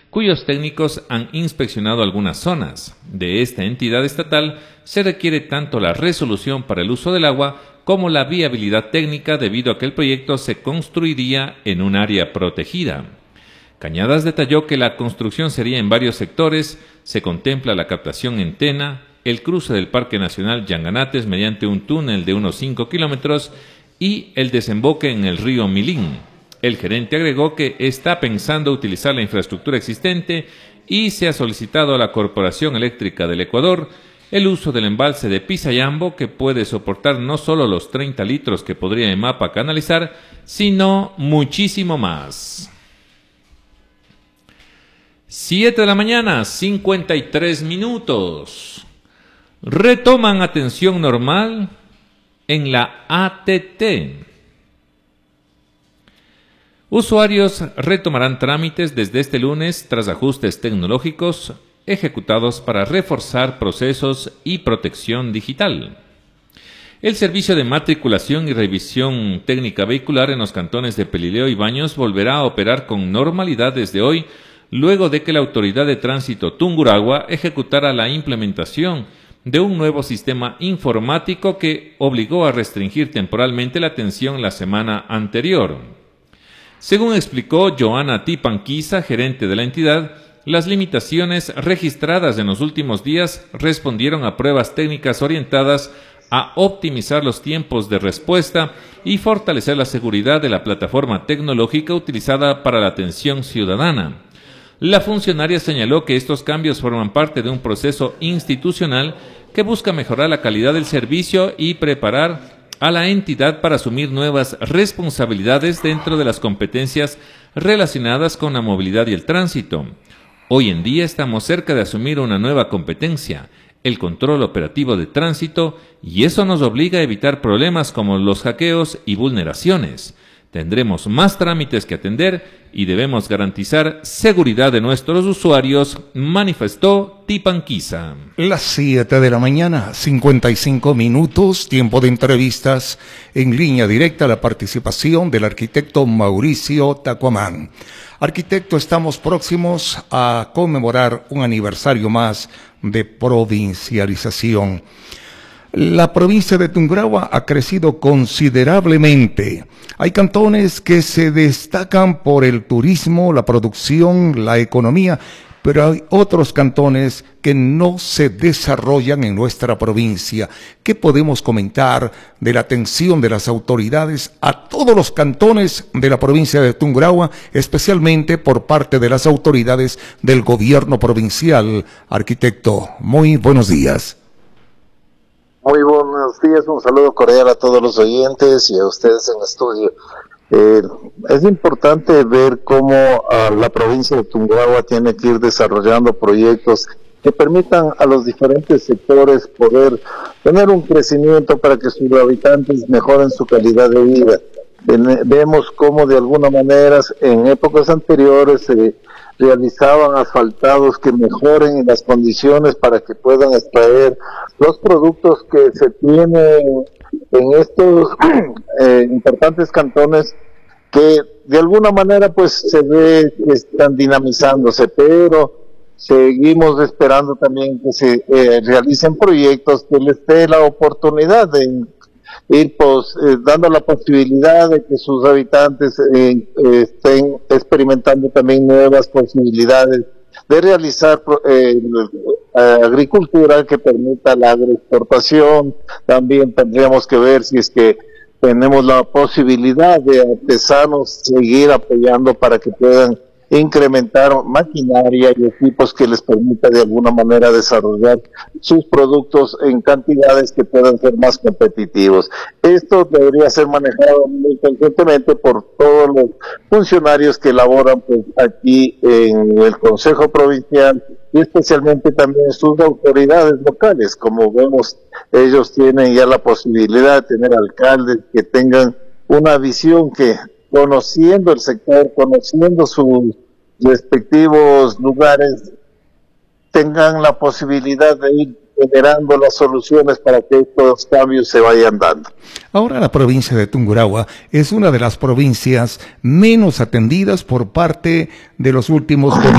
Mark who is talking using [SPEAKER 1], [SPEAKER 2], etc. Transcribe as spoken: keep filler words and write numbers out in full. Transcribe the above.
[SPEAKER 1] cuyos técnicos han inspeccionado algunas zonas. De esta entidad estatal se requiere tanto la resolución para el uso del agua como la viabilidad técnica, debido a que el proyecto se construiría en un área protegida. Cañadas detalló que la construcción sería en varios sectores. Se contempla la captación en Tena, el cruce del Parque Nacional Yanganates mediante un túnel de unos cinco kilómetros y el desemboque en el río Milín. El gerente agregó que está pensando utilizar la infraestructura existente y se ha solicitado a la Corporación Eléctrica del Ecuador el uso del embalse de Pisayambo, que puede soportar no solo los treinta litros que podría EMAPA canalizar, sino muchísimo más. siete de la mañana, cincuenta y tres minutos. Retoman atención normal en la A T T. Usuarios retomarán trámites desde este lunes tras ajustes tecnológicos ejecutados para reforzar procesos y protección digital. El servicio de matriculación y revisión técnica vehicular en los cantones de Pelileo y Baños volverá a operar con normalidad desde hoy, luego de que la Autoridad de Tránsito Tungurahua ejecutara la implementación de un nuevo sistema informático que obligó a restringir temporalmente la atención la semana anterior. Según explicó Joana Tipanquiza, gerente de la entidad, las limitaciones registradas en los últimos días respondieron a pruebas técnicas orientadas a optimizar los tiempos de respuesta y fortalecer la seguridad de la plataforma tecnológica utilizada para la atención ciudadana. La funcionaria señaló que estos cambios forman parte de un proceso institucional que busca mejorar la calidad del servicio y preparar a la entidad para asumir nuevas responsabilidades dentro de las competencias relacionadas con la movilidad y el tránsito. Hoy en día estamos cerca de asumir una nueva competencia, el control operativo de tránsito, y eso nos obliga a evitar problemas como los hackeos y vulneraciones. Tendremos más trámites que atender y debemos garantizar seguridad de nuestros usuarios, manifestó Tipanquiza.
[SPEAKER 2] Las siete de la mañana, cincuenta y cinco minutos, tiempo de entrevistas. En línea directa la participación del arquitecto Mauricio Tacuamán. Arquitecto, estamos próximos a conmemorar un aniversario más de provincialización. La provincia de Tungurahua ha crecido considerablemente. Hay cantones que se destacan por el turismo, la producción, la economía, pero hay otros cantones que no se desarrollan en nuestra provincia. ¿Qué podemos comentar de la atención de las autoridades a todos los cantones de la provincia de Tungurahua, especialmente por parte de las autoridades del gobierno provincial? Arquitecto, muy buenos días.
[SPEAKER 3] Muy buenos días, un saludo cordial a todos los oyentes y a ustedes en el estudio. Eh, es importante ver cómo uh, la provincia de Tungurahua tiene que ir desarrollando proyectos que permitan a los diferentes sectores poder tener un crecimiento para que sus habitantes mejoren su calidad de vida. En, vemos cómo de alguna manera en épocas anteriores se eh, realizaban asfaltados que mejoren las condiciones para que puedan extraer los productos que se tienen en estos eh, importantes cantones, que de alguna manera pues se ve que están dinamizándose, pero seguimos esperando también que se eh, realicen proyectos que les dé la oportunidad de ir pues, eh, dando la posibilidad de que sus habitantes eh, eh, estén experimentando también nuevas posibilidades de realizar eh, agricultura que permita la agroexportación. También tendríamos que ver si es que tenemos la posibilidad de artesanos seguir apoyando para que puedan incrementar maquinaria y equipos que les permita de alguna manera desarrollar sus productos en cantidades que puedan ser más competitivos. Esto debería ser manejado muy conscientemente por todos los funcionarios que laboran pues, aquí en el Consejo Provincial y especialmente también sus autoridades locales. Como vemos, ellos tienen ya la posibilidad de tener alcaldes que tengan una visión que, conociendo el sector, conociendo sus respectivos lugares, tengan la posibilidad de ir generando las soluciones para que estos cambios se vayan dando.
[SPEAKER 2] Ahora la provincia de Tungurahua es una de las provincias menos atendidas por parte de los últimos gobiernos.